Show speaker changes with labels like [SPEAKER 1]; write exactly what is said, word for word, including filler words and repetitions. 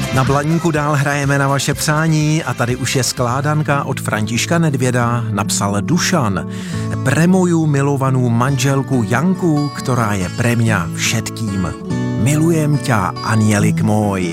[SPEAKER 1] Na Blaníku dál hrajeme na vaše přání a tady už je skládanka od Františka Nedvěda, napsal Dušan. Pre moju milovanou manželku Janku, která je pre mňa všetkým. Milujem ťa, anielik môj.